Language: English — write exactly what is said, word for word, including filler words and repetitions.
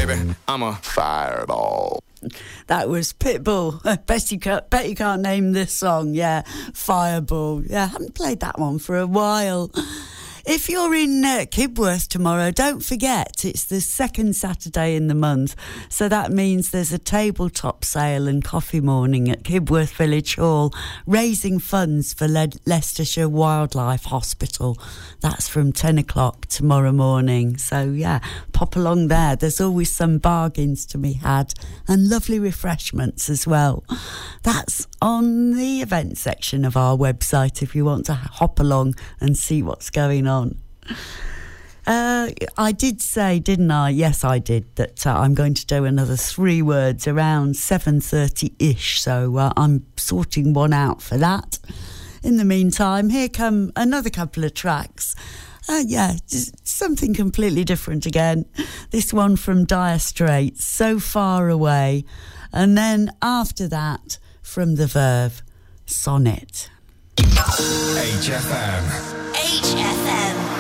baby. I'm a fireball. That was Pitbull. Best you can't, bet you can't name this song. Yeah, Fireball. Yeah, I haven't played that one for a while. If you're in uh, Kibworth tomorrow, don't forget it's the second Saturday in the month. So that means there's a tabletop sale and coffee morning at Kibworth Village Hall, raising funds for Le- Leicestershire Wildlife Hospital. That's from ten o'clock tomorrow morning. So, yeah, pop along there. There's always some bargains to be had and lovely refreshments as well. That's on the event section of our website if you want to hop along and see what's going on. Uh, I did say, didn't I? Yes, I did, that uh, I'm going to do another three words around seven thirty-ish, so uh, I'm sorting one out for that. In the meantime, here come another couple of tracks. Uh, yeah, just something completely different again. This one from Dire Straits, So Far Away. And then after that, from The Verve, Sonnet. H F M. H F M.